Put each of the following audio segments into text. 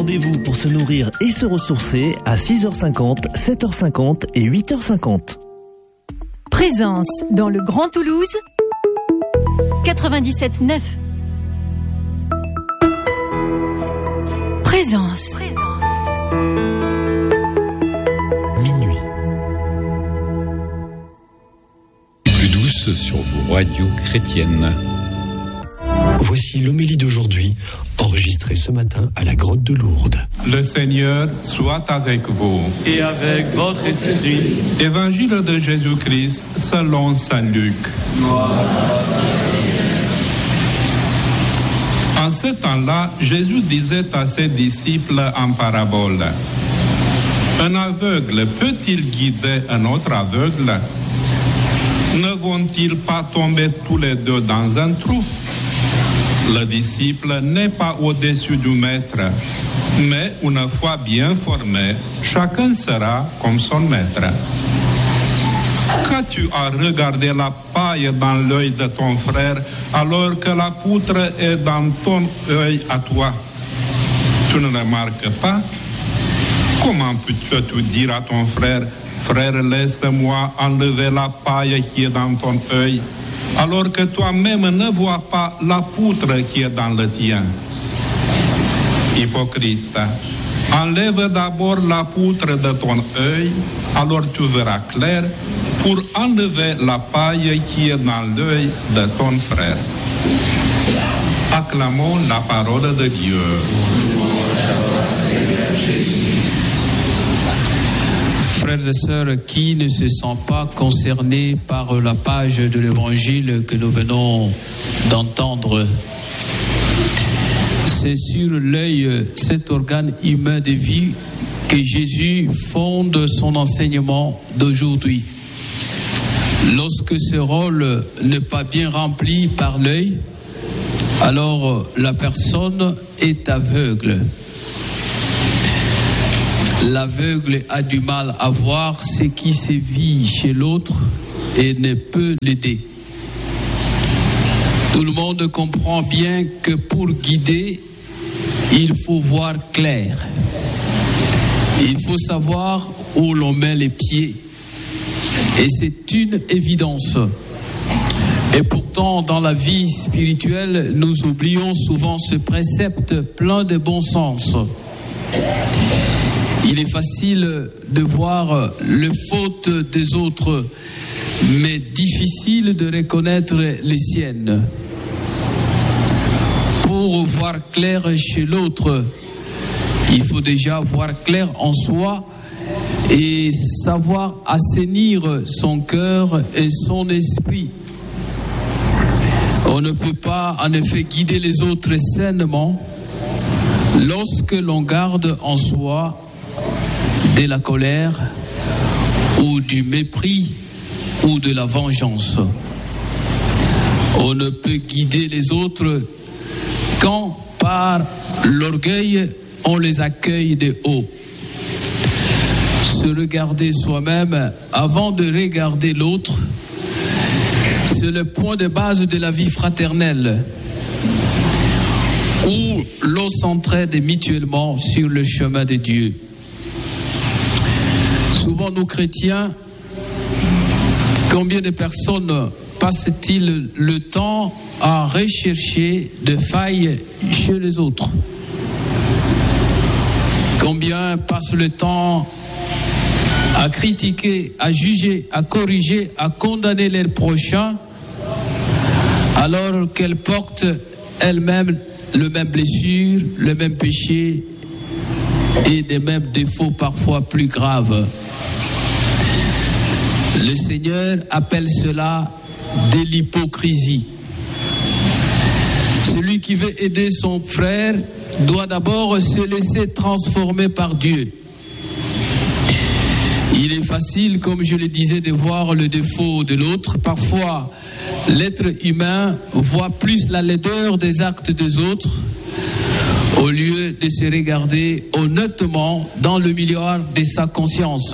Rendez-vous pour se nourrir et se ressourcer à 6h50, 7h50 et 8h50. Présence dans le Grand Toulouse, 97.9. Présence. Minuit. Plus douce sur vos radios chrétiennes. Voici l'homélie d'aujourd'hui, enregistrée ce matin à la grotte de Lourdes. Le Seigneur soit avec vous. Et avec votre esprit. Évangile de Jésus-Christ selon saint Luc. En ce temps-là, Jésus disait à ses disciples en parabole: un aveugle peut-il guider un autre aveugle? Ne vont-ils pas tomber tous les deux dans un trou? Le disciple n'est pas au-dessus du maître, mais une fois bien formé, chacun sera comme son maître. Quand tu as regardé la paille dans l'œil de ton frère, alors que la poutre est dans ton œil à toi, tu ne remarques pas? Comment peux-tu dire à ton frère: frère, laisse-moi enlever la paille qui est dans ton œil, alors que toi-même ne vois pas la poutre qui est dans le tien? Hypocrite, enlève d'abord la poutre de ton œil, alors tu verras clair pour enlever la paille qui est dans l'œil de ton frère. Acclamons la parole de Dieu. Frères et sœurs, qui ne se sent pas concerné par la page de l'Évangile que nous venons d'entendre? C'est sur l'œil, cet organe humain de vie, que Jésus fonde son enseignement d'aujourd'hui. Lorsque ce rôle n'est pas bien rempli par l'œil, alors la personne est aveugle. L'aveugle a du mal à voir ce qui se vit chez l'autre et ne peut l'aider. Tout le monde comprend bien que pour guider, il faut voir clair. Il faut savoir où l'on met les pieds. Et c'est une évidence. Et pourtant, dans la vie spirituelle, nous oublions souvent ce précepte plein de bon sens. Il est facile de voir les fautes des autres, mais difficile de reconnaître les siennes. Pour voir clair chez l'autre, il faut déjà voir clair en soi et savoir assainir son cœur et son esprit. On ne peut pas en effet guider les autres sainement lorsque l'on garde en soi de la colère ou du mépris ou de la vengeance. On ne peut guider les autres quand par l'orgueil on les accueille de haut. Se regarder soi-même avant de regarder l'autre, c'est le point de base de la vie fraternelle, où l'on s'entraide mutuellement sur le chemin de Dieu. Souvent, nous chrétiens, combien de personnes passent-ils le temps à rechercher des failles chez les autres? Combien passent le temps à critiquer, à juger, à corriger, à condamner leurs prochains, alors qu'elles portent elles-mêmes le même blessure, le même péché et des mêmes défauts parfois plus graves. Le Seigneur appelle cela de l'hypocrisie. Celui qui veut aider son frère doit d'abord se laisser transformer par Dieu. Il est facile, comme je le disais, de voir le défaut de l'autre. Parfois, l'être humain voit plus la laideur des actes des autres au lieu de se regarder honnêtement dans le miroir de sa conscience.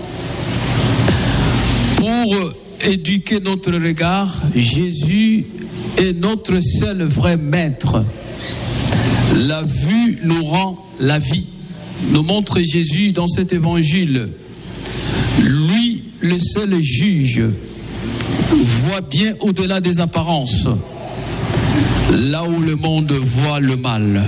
Pour éduquer notre regard, Jésus est notre seul vrai maître. La vue nous rend la vie, nous montre Jésus dans cet évangile. Lui, le seul juge, voit bien au-delà des apparences, là où le monde voit le mal.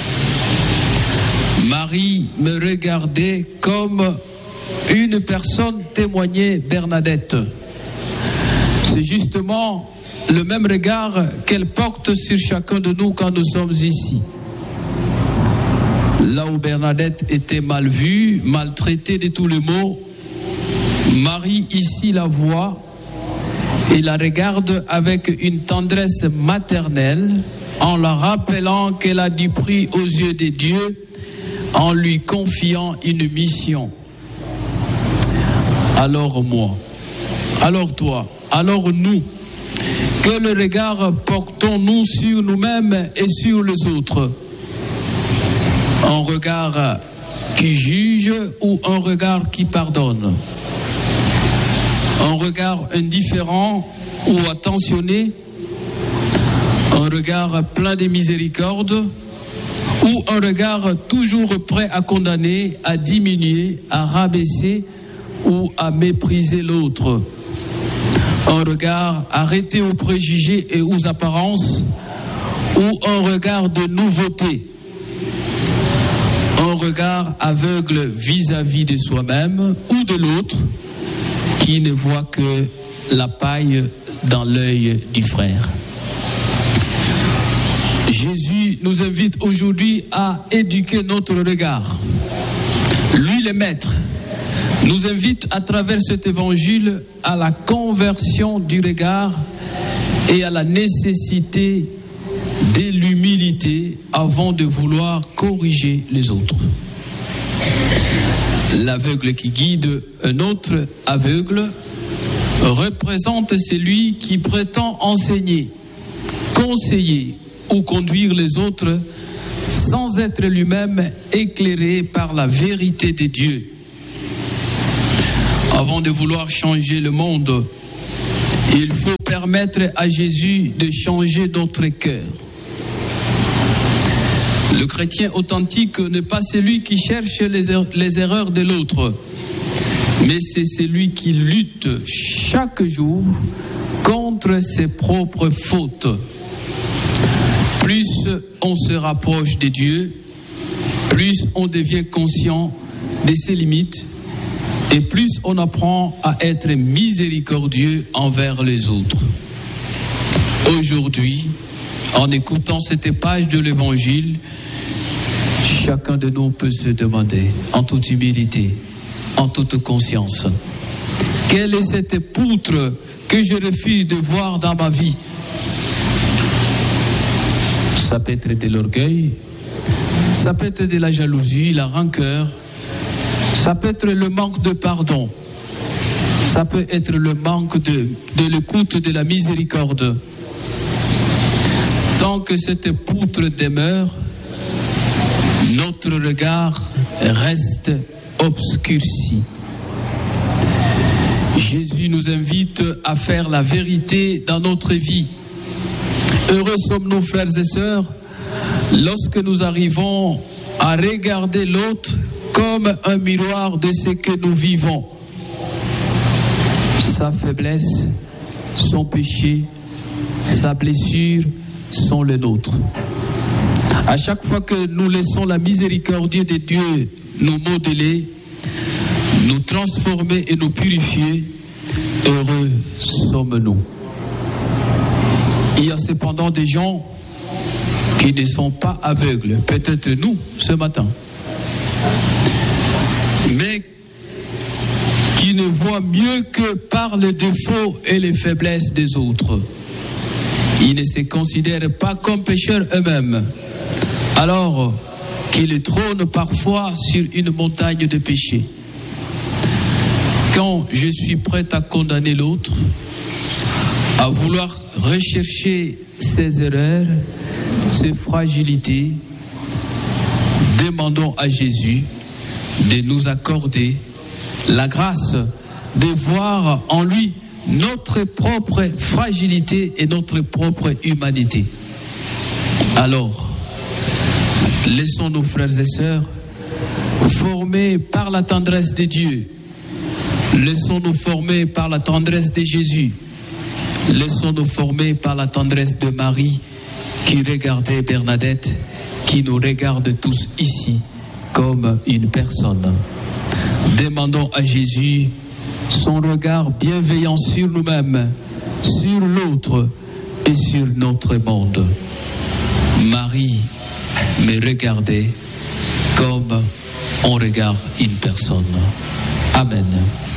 Marie me regardait comme une personne, témoignait Bernadette. C'est justement le même regard qu'elle porte sur chacun de nous quand nous sommes ici. Là où Bernadette était mal vue, maltraitée de tous les maux, Marie ici la voit et la regarde avec une tendresse maternelle en la rappelant qu'elle a du prix aux yeux de Dieu en lui confiant une mission. Alors moi, alors toi, alors nous, quel regard portons-nous sur nous-mêmes et sur les autres? Un regard qui juge ou un regard qui pardonne? Un regard indifférent ou attentionné? Un regard plein de miséricorde? Ou un regard toujours prêt à condamner, à diminuer, à rabaisser ou à mépriser l'autre? Un regard arrêté aux préjugés et aux apparences, ou un regard de nouveauté? Un regard aveugle vis-à-vis de soi-même ou de l'autre, qui ne voit que la paille dans l'œil du frère. Jésus nous invite aujourd'hui à éduquer notre regard. Lui, le Maître, nous invite à travers cet évangile à la conversion du regard et à la nécessité de l'humilité avant de vouloir corriger les autres. L'aveugle qui guide un autre aveugle représente celui qui prétend enseigner, conseiller ou conduire les autres sans être lui-même éclairé par la vérité de Dieu. Avant de vouloir changer le monde, il faut permettre à Jésus de changer notre cœur. Le chrétien authentique n'est pas celui qui cherche les erreurs de l'autre, mais c'est celui qui lutte chaque jour contre ses propres fautes. Plus on se rapproche de Dieu, plus on devient conscient de ses limites et plus on apprend à être miséricordieux envers les autres. Aujourd'hui, en écoutant cette page de l'Évangile, chacun de nous peut se demander, en toute humilité, en toute conscience, quelle est cette poutre que je refuse de voir dans ma vie? Ça peut être de l'orgueil, ça peut être de la jalousie, la rancœur, ça peut être le manque de pardon, ça peut être le manque de l'écoute, de la miséricorde. Tant que cette poutre demeure, notre regard reste obscurci. Jésus nous invite à faire la vérité dans notre vie. Heureux sommes-nous, frères et sœurs, lorsque nous arrivons à regarder l'autre comme un miroir de ce que nous vivons. Sa faiblesse, son péché, sa blessure sont les nôtres. À chaque fois que nous laissons la miséricorde de Dieu nous modeler, nous transformer et nous purifier, heureux sommes-nous. Il y a cependant des gens qui ne sont pas aveugles, peut-être nous ce matin, mais qui ne voient mieux que par les défauts et les faiblesses des autres. Ils ne se considèrent pas comme pécheurs eux-mêmes, alors qu'ils trônent parfois sur une montagne de péché. Quand je suis prêt à condamner l'autre, à vouloir rechercher ses erreurs, ses fragilités, demandons à Jésus de nous accorder la grâce de voir en lui notre propre fragilité et notre propre humanité. Alors, Laissons-nous, frères et sœurs, formés par la tendresse de Dieu. Laissons-nous former par la tendresse de Jésus. Laissons-nous former par la tendresse de Marie qui regardait Bernadette, qui nous regarde tous ici comme une personne. Demandons à Jésus son regard bienveillant sur nous-mêmes, sur l'autre et sur notre monde. Marie, me regardez comme on regarde une personne. Amen.